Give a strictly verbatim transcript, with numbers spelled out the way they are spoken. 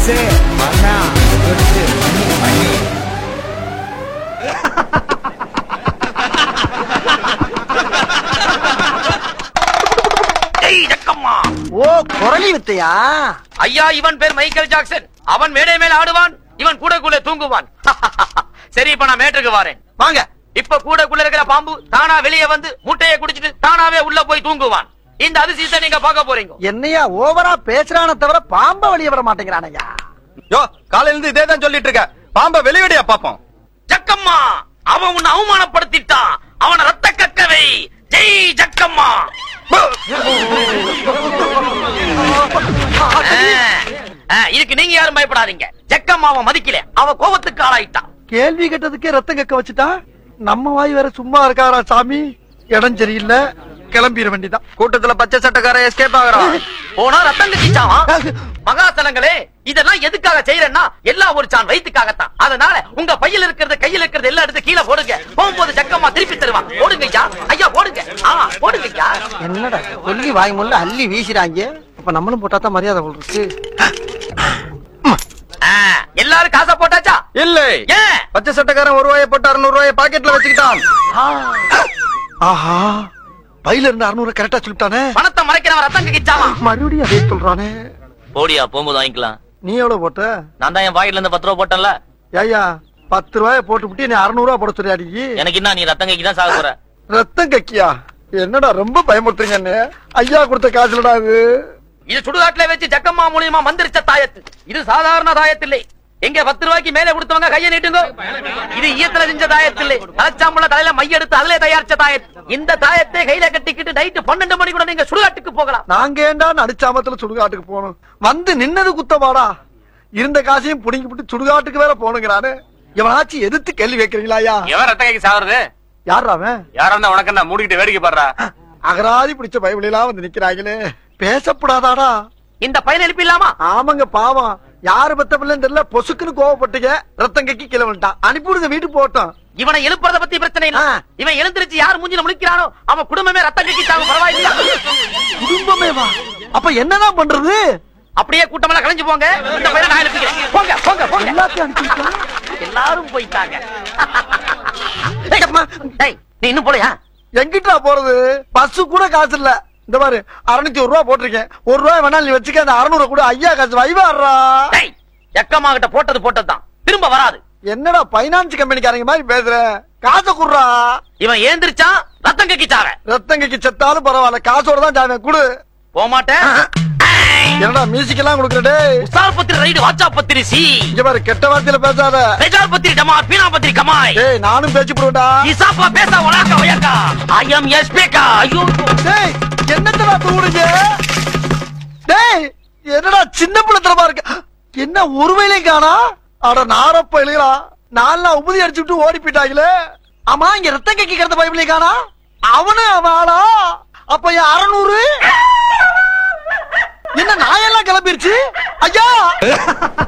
காசு பணம் சொத்து மணி ஓ குரலி வித்தையா ஐயா, இவன் பேர் மைக்கேல் ஜாக்சன். அவன் மேடை மேல ஆடுவான், இவன் கூடக்குள்ள தூங்குவான். சரி, இப்ப நான் மேட்டுக்கு வரேன். வாங்க. இப்ப கூடக்குள்ள இருக்கிற பாம்பு தானா வெளியே வந்து முட்டையை குடிச்சிட்டு தானாவே உள்ள போய் தூங்குவான். இந்த அதிசயத்தை நீங்க பார்க்க போறீங்க. என்னையா ஓவரா பேசுறான தவிர பாம்ப வெளியே வர மாட்டேங்கிறானையா? யோ, காலையில இருந்து இதே தான் சொல்லிட்டு இருக்க. பாம்ப வெளியடியா பாப்போம். ஜக்கம்மா, அவன் உன்னை அவமானப்படுத்திட்டான். அவனை ரத்த கக்கவை. ஜெய் ஜக்கம்மா. இதுக்கு நீங்க யாரும் பயப்படாதீங்க. ஜக்கம்மா அவன் மதிக்கல, அவ கோபத்துக்கு ஆளாயிட்டான். கேள்வி கேட்டதுக்கே ரத்தம் கக்க வச்சுட்டா. நம்ம வாய் வேற சும்மா இருக்காரா சாமி? இடம் சரியில்லை, கிளம்பிட வேண்டிதான். கூட்டத்துல பச்சை சட்டக்கார எஸ்கேப் ஆகுறான். போனா ரத்தம் கட்டிச்சான். மகாசலங்களே, இதெல்லாம் எதுக்காக செய்யறேன்னா எல்லாம் ஒரு சான் வயிற்றுக்காகத்தான். அதனால உங்க பையில இருக்கிறது கையில இருக்கிறது எல்லாம் எடுத்து கீழே போடுங்க. போகும்போது ஜக்கம்மா திருப்பி தருவான். போடுங்க ஐயா, ஐயா போடுங்க. போடுங்க ஐயா. என்னடா சொல்லி வாய் முள்ள அள்ளி வீசுறாங்க. அப்ப நம்மளும் போட்டாதான் மரியாதை போடுறது. எல்லாரும் காசை போட்டாச்சா? இல்லை. ஏன்? பச்சை சட்டக்காரன் ஒரு ரூபாயை போட்டு அறுநூறு ரூபாயை பாக்கெட்ல வச்சுக்கிட்டான். ஆஹா, பையில இருந்து அறுநூறு கரெக்டா சொல்லிட்டானே. பணத்தை மறைக்கிறவன் ரத்தம் கக்கிச்சாமா. மறுபடியும் அதே சொல்றானே. போடியா, போகும்போது வாங்கிக்கலாம். நீ எவ்வளவு போட்ட? நான் தான் என் பாக்கெட்ல இருந்து பத்து ரூபா போட்டேன்ல. ஐயா, பத்து ரூபாய போட்டு விட்டு நீ அறுநூறு ரூபா போட சொல்லியாடி. எனக்கு என்ன, நீ ரத்தம் கக்கி தான் சாக போற. ரத்தம் கக்கியா? என்னடா ரொம்ப பயமுறுத்துறீங்க. ஐயா கொடுத்த காசுலடா இது. இது சுடுகாட்டுல வச்சு ஜக்கம்மா மூலியமா மந்திரிச்ச தாயத்து. இது சாதாரண தாயத்தில்லை. எங்க பத்து ரூபாய்க்கு மேல கொடுத்தவங்க கையை நீட்டுங்க. இது ஈயத்துல செஞ்ச தாயத்தில்லை. தலைச்சாம்புல தலையில மைய எடுத்து அதுல தயாரிச்ச தாயத்து. இந்த தாயத்தை கையில கட்டிக்கிட்டு நைட்டு பன்னெண்டு மணி கூட நீங்க சுடுகாட்டுக்கு போகலாம். நாங்க ஏண்டா நடிச்சாமத்துல சுடுகாட்டுக்கு போகணும்? வந்து நின்னது குத்தமாடா. இருந்த காசையும் புடிங்கி விட்டு சுடுகாட்டுக்கு வேற போனுங்கிறானு. எவனாச்சும் எதிர்த்து கேள்வி வைக்கிறீங்களா? ஐயா, எவன் ரத்த கைக்கு சாகுறது? யாரா அவன்? யாரா இருந்தா உனக்கு என்ன? மூடிக்கிட்டு வேடிக்கை பாடுறா. அகராதி பிடிச்ச பைபிளெல்லாம் வந்து நிக்கிறாங்களே. பேசப்படாதாடா? இந்த பையன் எழுப்பிடலாமா? ஆமாங்க, பாவம். யாரு பத்த பிள்ளைன்னு தெரியல, பொசுக்குன்னு கோவப்பட்டீங்க. ரத்தம் கக்கி கிளை வந்துட்டான். அனுப்பிவிடுங்க, வீட்டுக்கு போட்டோம். இவனை எழுப்புறத பத்தி பிரச்சனை இல்ல. இவன் எழுந்திருச்சு யார் மூஞ்சில முழிக்கிறானோ அவன் குடும்பமே ரத்தம் கக்கிட்டாங்க. பரவாயில்லையா? குடும்பமே வா? அப்ப என்னதான் பண்றது? அப்படியே கூட்டமெல்லாம் கலைஞ்சு போங்க. இந்த பையனை நான் எழுப்பிக்கிறேன். போங்க போங்க போங்க. எல்லாத்தையும் அனுப்பிட்டா எல்லாரும் போயிட்டாங்க. டேய், நீ இன்னும் போலையா? எங்கிட்டா போறது? பஸ் கூட காசு இல்ல. இந்த மாதிரி அறுநூத்தி ஒரு ரூபா போட்டிருக்கேன். ஒரு ரூபாய் வேணாலும் நீ வச்சுக்க. அந்த அறுநூறு கூட ஐயா காசு வைவாடுறா. எக்கம்மா கிட்ட போட்டது போட்டதுதான், திரும்ப வராது. என்னடா பைனான்ஸ் கம்பெனிக்காரங்க மாதிரி பேசுற? காசை குடுறா. இவன் ஏந்திரிச்சான், ரத்தம் கக்கிச்சாவ. ரத்தம் கக்கி செத்தாலும் பரவாயில்ல, காசோட தான் ஜாவேன். குடு. போமாட்டேன். என்னடா மியூசிக் எல்லாம் கொடுக்கறே? உஸ்தார் பத்திரி ரைடு, வாச்சா பத்திரி சி. இங்க பாரு, கெட்ட வார்த்தையில பேசாத. ரெஜால் பத்திரி டமார், பீனா பத்திரி கமாய். ஏய், நானும் பேச்சு போடுவேன்டா. இசாப்பா பேசா ஒலாக்கா ஒயக்கா. ஐ அம் எஸ்பேக்கா. ஐயோ டேய், என்னத்தடா தூடுங்க? டேய், என்னடா சின்ன பிள்ளைத்தனமா இருக்கு. என்ன ஒருவேளையும் காணா? அட நாரப்ப எழுகிறா. நான்லாம் உபதி அடிச்சு விட்டு ஓடி போயிட்டாங்களே. ஆமா, இங்க ரத்தம் கக்கி கிடந்த பைபிளையும் காணா. அவனு அவன் ஆளா? அப்ப என் அறுநூறு என்ன நாயெல்லாம் கிளம்பிருச்சு? ஐயா!